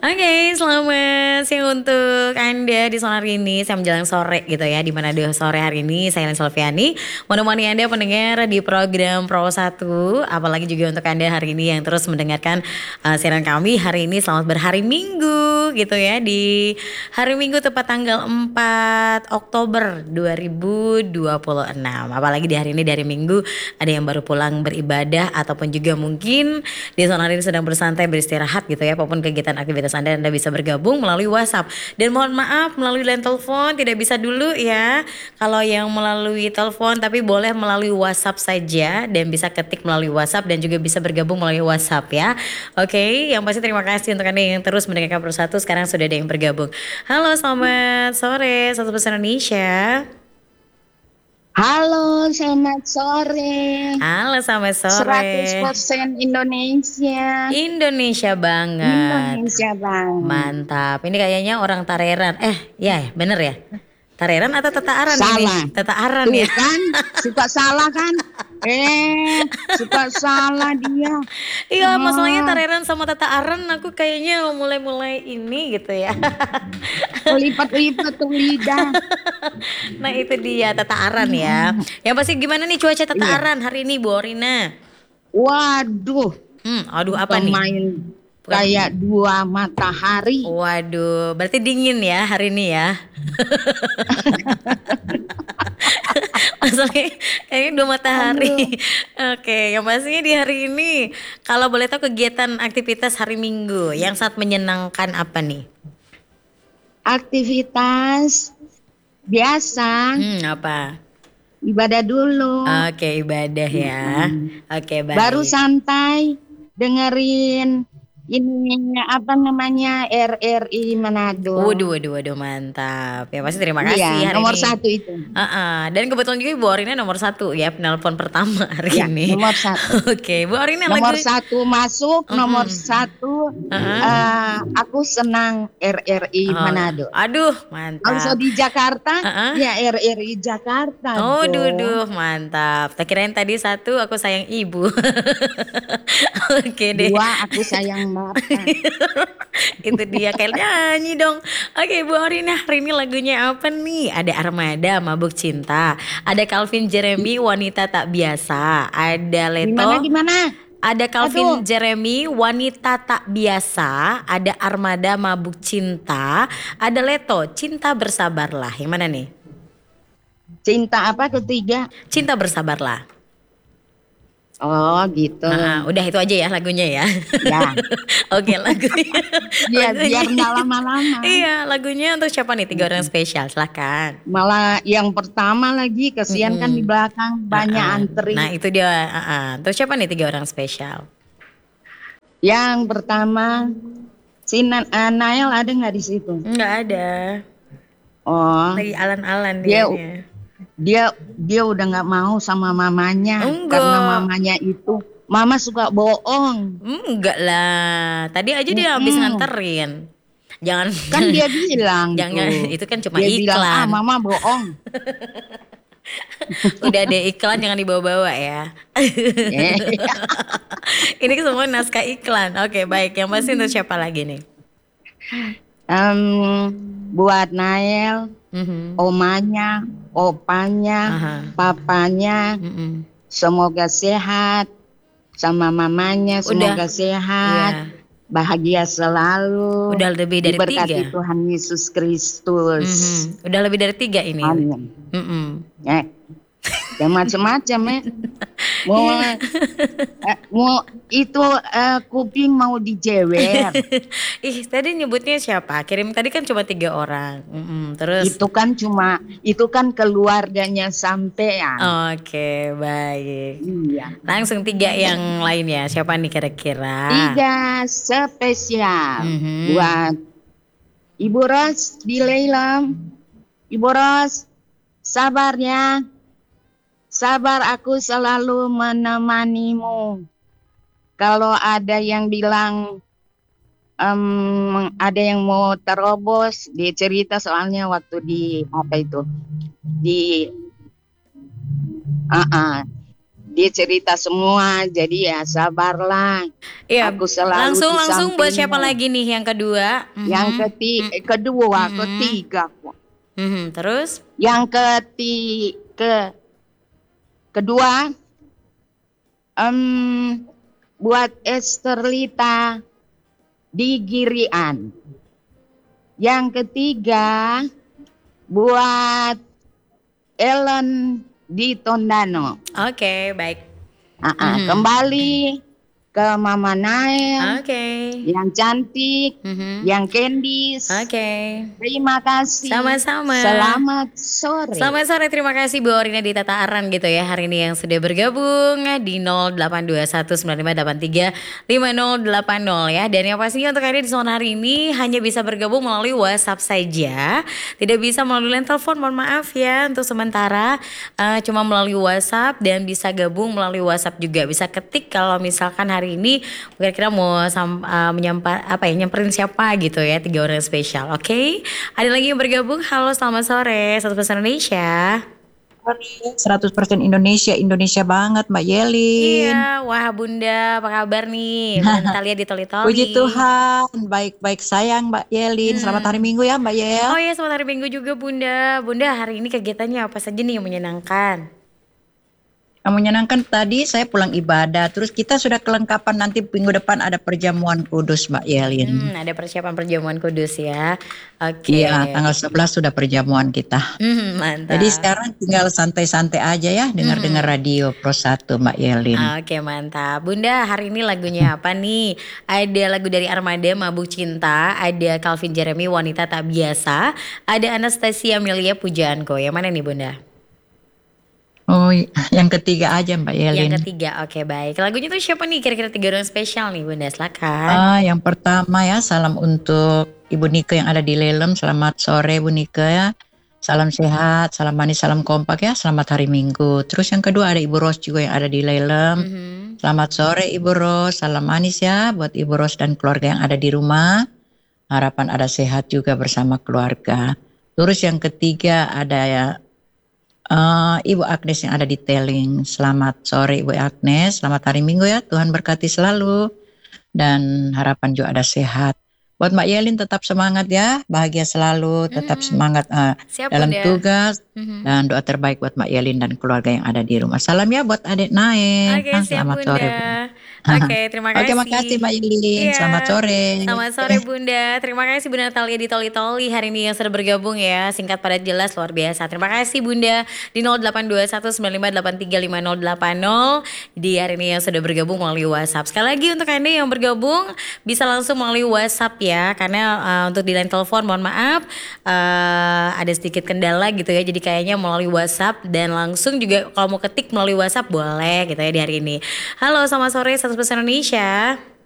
Oke, selamat siang untuk Anda di sore hari ini. Saya menjelang sore gitu ya, di mana di sore hari ini saya Lens Solviani menemani Anda pendengar di program Pro 1. Apalagi juga untuk Anda hari ini yang terus mendengarkan siaran kami hari ini. Selamat berhari Minggu gitu ya, di hari Minggu tepat tanggal 4 Oktober 2026. Apalagi di hari ini dari Minggu ada yang baru pulang beribadah ataupun juga mungkin di sore hari ini sedang bersantai beristirahat gitu ya, apapun kegiatan aktivitas Anda bisa bergabung melalui WhatsApp. Dan mohon maaf melalui line telepon tidak bisa dulu ya. Kalau yang melalui telepon tapi boleh melalui WhatsApp saja dan bisa ketik melalui WhatsApp dan juga bisa bergabung melalui WhatsApp ya. Oke, yang pasti terima kasih untuk Anda yang terus mendengarkan Persatu. Sekarang sudah ada yang bergabung. Halo, selamat sore Satu Bahasa Indonesia. Halo, selamat sore. Halo, selamat sore. 100% Indonesia. Indonesia banget. Indonesia banget. Mantap. Ini kayaknya orang Tareran. Ya, bener ya? Tareran atau Tetaaran ini? Salah. Tetaaran Tuh ya. kan, suka salah kan? Suka salah dia. Iya, masalahnya Tareran sama Tetaaran aku kayaknya mulai-mulai ini gitu ya. Lipat-lipat tuh lidah. Nah itu dia Tetaaran ya. Yang pasti gimana nih cuaca Tetaaran hari ini Bu Orina? Waduh. Aduh apa nih? Pemain kayak dua matahari. Waduh, berarti dingin ya hari ini ya. Masalahnya kayaknya dua matahari. Oke, yang pastinya di hari ini kalau boleh tahu kegiatan aktivitas hari Minggu yang sangat menyenangkan apa nih? Aktivitas biasa. Apa? Ibadah dulu. Oke, ibadah ya. Oke, baik. Baru santai dengerin ini apa namanya RRI Manado. Waduh, mantap. Ya pasti terima kasih Iya, hari nomor ini. satu itu. Dan kebetulan juga Bu Orina nomor 1 ya, penelpon pertama hari Ya, ini. nomor 1. Oke, Bu Orina nomor lagi 1 masuk, nomor 1 aku senang RRI Manado. Aduh, mantap. Kalau di Jakarta, ya RRI Jakarta. Oh, mantap. Tak kirain tadi 1 aku sayang ibu. Oke deh. 2 aku sayang bapak. Itu dia kayak nyanyi dong. Oke, Bu Orina hari ini lagunya apa nih? Ada Armada Mabuk Cinta, ada Calvin Jeremy Wanita Tak Biasa, ada Leto. Gimana? Ada Calvin Jeremy Wanita Tak Biasa, ada Armada Mabuk Cinta, ada Leto Cinta Bersabarlah. Yang mana nih? Cinta apa ketiga? Cinta Bersabarlah. Oh gitu. Udah itu aja ya lagunya ya. Ya. Oke, lagunya. Biar nggak lama-lama. Iya, lagunya untuk siapa nih? 3 orang spesial, silakan. Malah yang pertama lagi kasihan kan di belakang banyak antri. Nah itu dia. Terus siapa nih 3 orang spesial? Yang pertama si Nael ada nggak di situ? Nggak ada. Oh. Lagi alan-alan dia udah nggak mau sama mamanya. Karena mamanya itu mama suka bohong. Enggak lah. Tadi aja dia habis nganterin. Jangan kan dia bilang jangan tuh. Itu kan cuma dia iklan. Bilang, mama bohong. Udah ada iklan jangan dibawa-bawa ya. Ini semua naskah iklan. Oke, baik. Yang pasti untuk siapa lagi nih? Buat Nael, omanya, opanya, papanya, semoga sehat, sama mamanya semoga sehat, bahagia selalu. Udah lebih dari 3. Diberkati Tuhan Yesus Kristus. Udah lebih dari 3 ini. Amin. Ya macam-macam ya. Mau itu kuping mau dijewer. Tadi nyebutnya siapa? Kirim tadi kan cuma 3 orang. Terus itu kan keluarganya sampean. Oke, baik. Iya. Langsung 3 yang lainnya. Siapa nih kira-kira? 3 spesial buat Ibu Ros di Leilam. Ibu Ros, sabar ya. Sabar, aku selalu menemanimu. Kalau ada yang bilang ada yang mau terobos, dia cerita soalnya waktu dia cerita semua. Jadi ya sabarlah. Iya, Aku selalu di langsung buat siapa sampingmu. lagi nih yang kedua? Yang kedua, Mhm. ketiga. Terus? Yang kedua, buat Esterlita di Girian. Yang ketiga, buat Ellen di Tondano. Oke, baik. Kembali ke Mama Nael, Oke. yang cantik, yang Candice. Oke. Terima kasih. Sama-sama. Selamat sore. Selamat sore, terima kasih Bu Orina di Tata Aran gitu ya hari ini yang sudah bergabung di 082195835080 ya. Dan yang pastinya untuk hari di Sonora hari ini hanya bisa bergabung melalui WhatsApp saja, tidak bisa melalui line telepon, mohon maaf ya untuk sementara, cuma melalui WhatsApp dan bisa gabung melalui WhatsApp juga. Bisa ketik kalau misalkan hari ini kira-kira mau nyamperin siapa gitu ya, 3 orang spesial. Oke. Ada lagi yang bergabung. Halo, selamat sore. 100% Indonesia. 100% Indonesia, Indonesia banget Mbak Yelin. Iya, wah Bunda, apa kabar nih? Bunda Natalia di Toli-Toli. Puji Tuhan, baik-baik sayang Mbak Yelin. Selamat hari Minggu ya Mbak Yel. Oh iya, selamat hari Minggu juga Bunda. Bunda, hari ini kegiatannya apa saja nih yang menyenangkan? Yang menyenangkan tadi saya pulang ibadah, terus kita sudah kelengkapan nanti minggu depan ada perjamuan kudus Mbak Yelin. Ada persiapan perjamuan kudus ya. Oke. Iya, tanggal 11 sudah perjamuan kita. Mantap. Jadi sekarang tinggal santai-santai aja ya, dengar-dengar radio Pro 1 Mbak Yelin. Oke, mantap. Bunda, hari ini lagunya apa nih? Ada lagu dari Armada, Mabuk Cinta, ada Calvin Jeremy, Wanita Tak Biasa, ada Anastasia Melia, Pujaanku. Yang mana nih Bunda? Oh, yang ketiga aja Mbak Yelin. Yang ketiga, oke baik. Lagunya tuh siapa nih? Kira-kira 3 orang spesial nih Bunda, silakan. Yang pertama ya, salam untuk Ibu Nike yang ada di Lelem. Selamat sore Bu Nike ya. Salam sehat, salam manis, salam kompak ya. Selamat hari Minggu. Terus yang kedua ada Ibu Ros juga yang ada di Lelem. Selamat sore Ibu Ros, salam manis ya buat Ibu Ros dan keluarga yang ada di rumah. Harapan ada sehat juga bersama keluarga. Terus yang ketiga ada ya Ibu Agnes yang ada di Teling. Selamat sore Ibu Agnes, selamat hari Minggu ya, Tuhan berkati selalu dan harapan juga ada sehat. Buat Mbak Yelin tetap semangat ya, bahagia selalu, tetap semangat dalam tugas dan doa terbaik buat Mbak Yelin dan keluarga yang ada di rumah. Salam ya buat adik Nae. Oke, siap Selamat Bunda. sore. Oke, terima kasih. Oke, makasih Mbak Yelin. Iya. Selamat sore. Selamat sore Bunda. Terima kasih Bunda Natalia di Toli-Toli hari ini yang sudah bergabung ya. Singkat padat jelas luar biasa. Terima kasih Bunda di 082195835080 di hari ini yang sudah bergabung melalui WhatsApp. Sekali lagi untuk Anda yang bergabung bisa langsung melalui WhatsApp ya. Karena untuk di line telepon mohon maaf ada sedikit kendala gitu ya. Jadi kayaknya melalui WhatsApp dan langsung juga kalau mau ketik melalui WhatsApp boleh gitu ya di hari ini. Halo, selamat sore 100% Indonesia.